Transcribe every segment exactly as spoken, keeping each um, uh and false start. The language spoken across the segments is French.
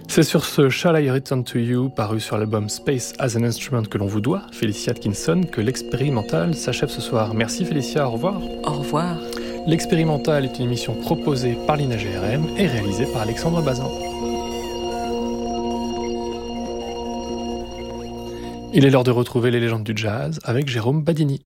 C'est sur ce Shall I Return to You, paru sur l'album Space as an Instrument que l'on vous doit, Félicia Atkinson, que l'expérimental s'achève ce soir. Merci Félicia, au revoir. Au revoir. L'expérimental est une émission proposée par l'I N A G R M et réalisée par Alexandre Bazin. Il est l'heure de retrouver les légendes du jazz avec Jérôme Badini.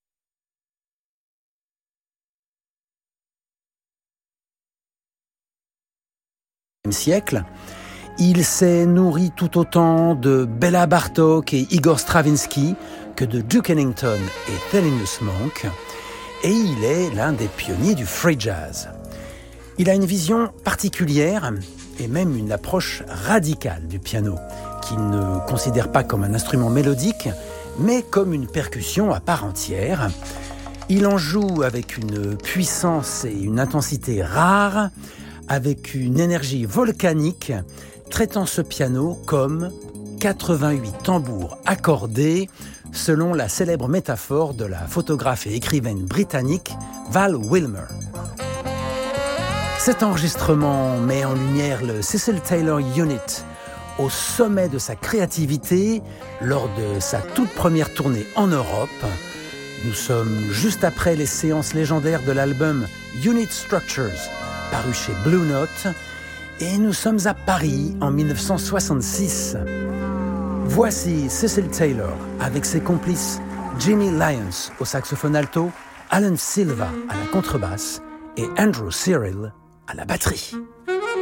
Siècle, il s'est nourri tout autant de Béla Bartók et Igor Stravinsky que de Duke Ellington et Thelonious Monk, et il est l'un des pionniers du free jazz. Il a une vision particulière et même une approche radicale du piano, qu'il ne considère pas comme un instrument mélodique, mais comme une percussion à part entière. Il en joue avec une puissance et une intensité rares, avec une énergie volcanique, traitant ce piano comme quatre-vingt-huit tambours accordés, selon la célèbre métaphore de la photographe et écrivaine britannique Val Wilmer. Cet enregistrement met en lumière le Cecil Taylor Unit au sommet de sa créativité lors de sa toute première tournée en Europe. Nous sommes juste après les séances légendaires de l'album Unit Structures, paru chez Blue Note, et nous sommes à Paris en dix-neuf cent soixante-six. Voici Cecil Taylor avec ses complices Jimmy Lyons au saxophone alto, Alan Silva à la contrebasse et Andrew Cyril à la batterie.